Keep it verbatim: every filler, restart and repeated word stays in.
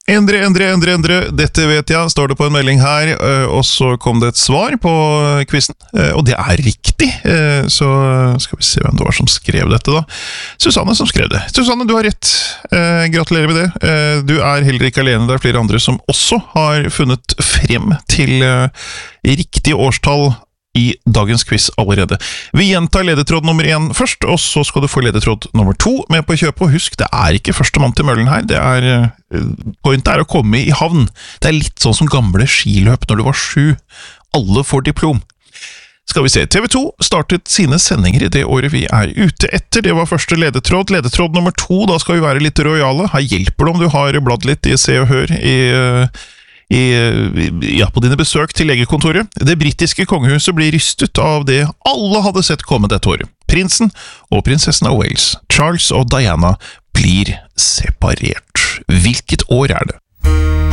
Endre, endre, endre, endre, dette vet jeg, står det på en melding her, og så kom det et svar på quizen, og det er riktig, så skal vi se hvem det var som skrev dette da. Susanne som skrev det. Susanne, du har rett. Gratulerer med det. Du er heller ikke alene, det er flere andre som også har funnet frem til riktig årstall i dagens quiz allerede. Vi gjentar ledetråd nummer én først, og så skal du få ledetråd nummer to med på kjøpet, og husk, det er ikke første mann til møllen her, det er, pointet er å komme i havn. Det er litt sånn som gamle skiløp når du var sju. Alle får diplom. Skal vi se, T V to startet sine sendinger i det året vi er ute etter, det var første ledetråd. Ledetråd nummer to, da skal vi være litt royale. Her hjelper det om du har bladd litt i Se og Hør i... I, ja, på dine besøk til legekontoret. Det britiske kongehuset blir rystet av det alle hadde sett komme dette året. Prinsen og prinsessen av Wales, Charles og Diana, blir separert. Hvilket år er det?